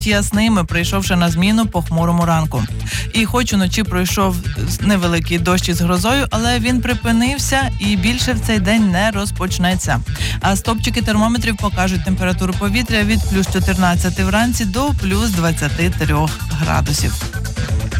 ясними, прийшовши на зміну похмурому ранку. І хоч уночі пройшов невеликий дощ із грозою, але він припинився і більше в цей день не розпочнеться. А стопчики термометрів покажуть температуру повітря від плюс 14 вранці до плюс 23 градусів.